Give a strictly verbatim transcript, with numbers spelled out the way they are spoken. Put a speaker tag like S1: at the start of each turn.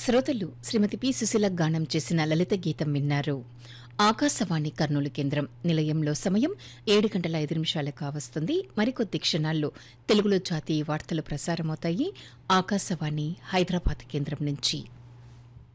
S1: శ్రోతలు శ్రీమతి పి సుశీల గానం చేసిన లలిత గీతం విన్నారు. ఆకాశవాణి కర్నూలు కేంద్రం నిలయంలో సమయం ఏడు గంటల ఐదు నిమిషాలు కావస్తుంది. మరికొద్ది క్షణాల్లో తెలుగులో జాతీయ వార్తలు ప్రసారమవుతాయి. ఆకాశవాణి హైదరాబాద్ కేంద్రం నుంచి.